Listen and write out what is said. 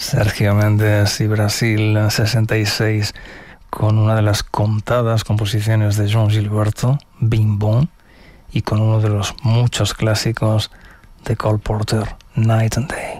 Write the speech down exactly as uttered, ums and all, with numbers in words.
Sergio Méndez y Brasil en sesenta y seis con una de las contadas composiciones de João Gilberto, Bim Bom, y con uno de los muchos clásicos de Cole Porter, Night and Day.